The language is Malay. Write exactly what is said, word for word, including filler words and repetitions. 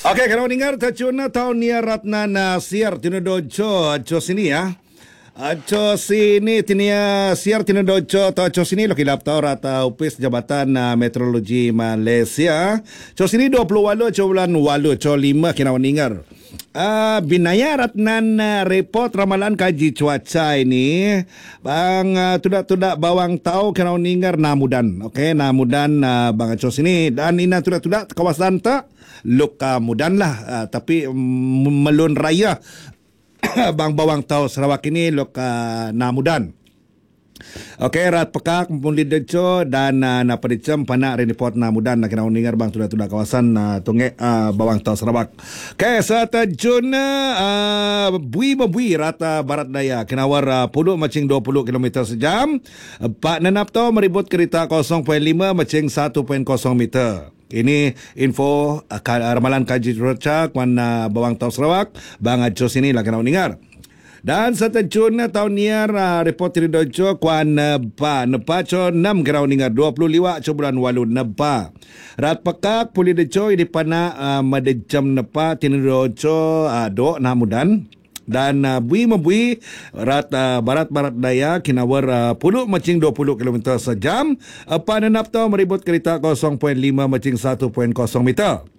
Okey, kalau dengar tacuna tahun ni Ratna Nasir tinudojo aco sini ya. Aco sini tinia siar tinudojo atau aco sini lo kilap tau rata upis Jabatan uh, Meteorologi Malaysia. Aco sini dua puluh walu aco bulan walu aco lima kena dengar. Uh, Binaya Ratnan uh, report ramalan kaji cuaca ini bang uh, tudak-tudak bawang tahu kena dengar namudan. Okey, namudan uh, bang aco sini dan ina tudak-tudak kawasan tak Luka mudan lah, uh, tapi um, melun raya bang bawang tahu Sarawak ini Luka namudan. Okey, rat pekak muli deco dan uh, na pericam panak report namudan nak kena dengar bang tudak-tudak kawasan uh, tunge uh, bawang tahu Sarawak. Okey, satu Jun uh, bui membui rata barat daya kenawar uh, puluh macing dua puluh kilometer sejam. Pak Nenap tahu meribut kereta kosong perpuluhan lima macing satu perpuluhan kosong meter. Ini info uh, ramalan kaji cuaca kuan uh, bawang tahu Sarawak bang aco sini lah kena dengar. Dan satu Jun tahun ni uh, report tidojo kuan nepa nepa co enam kena dengar dua puluh liwat co bulan walu nepa. Rat pekak puli deco di pana uh, madejam nepa tidojo uh, do namudan. Dan uh, bui membui rat uh, barat-barat daya kinawar uh, puluh macing dua puluh kilometer sejam. Apa nenap tau meribut kereta kosong perpuluhan lima macing satu perpuluhan kosong meter.